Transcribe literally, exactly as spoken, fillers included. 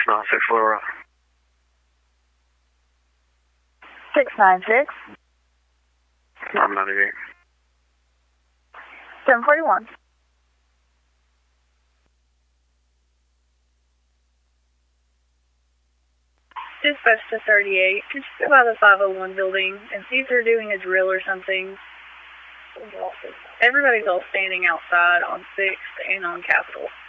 nine six four. six nine six. I'm ninety-eight. seven forty-one. Dispatch to thirty-eight. Just go by the five oh one building and see if they're doing a drill or something. Everybody's all standing outside on sixth and on Capitol.